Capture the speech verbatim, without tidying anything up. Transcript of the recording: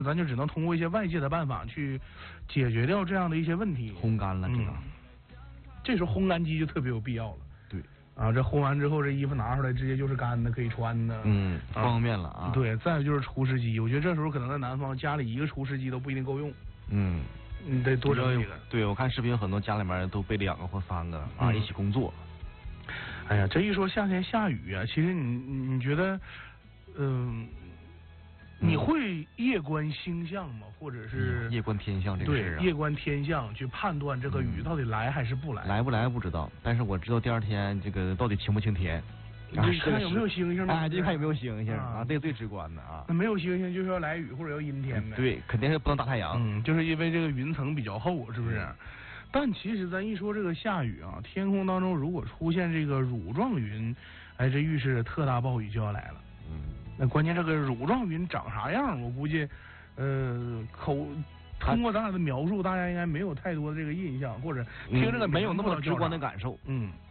咱就只能通过一些外界的办法去解决掉这样的一些问题。 烘干了，这个、 嗯，这时候烘干机就特别有必要了。 对。 啊，这烘完之后，这衣服拿出来直接就是干的，可以穿的。 嗯，方便了啊。 啊对，再有就是除湿机，我觉得这时候可能在南方家里一个除湿机都不一定够用。 嗯。 你得多整几个。 对，我看视频很多家里面都备两个或三个啊、 嗯， 一起工作。 哎呀，这一说夏天下雨啊，其实你你觉得，嗯、呃，你会夜观星象吗？或者是、 嗯、夜观天象这个事啊？对，夜观天象去判断这个雨到底来还是不来？ 嗯、来不来不知道，但是我知道第二天这个到底晴不晴天。 你看有没有星星？ 哎，就看有没有星星啊，这最直观的啊。 那没有星星就是要来雨或者要阴天的。 对，肯定是不能大太阳。 嗯，就是因为这个云层比较厚，是不是？嗯、但其实咱一说这个下雨啊，天空当中如果出现这个乳状云，哎，这预示特大暴雨就要来了。 嗯。 那关键这个乳状云长啥样，我估计，呃，口通过咱俩的描述，大家应该没有太多的这个印象，或者听这个没有那么直观的感受。 嗯。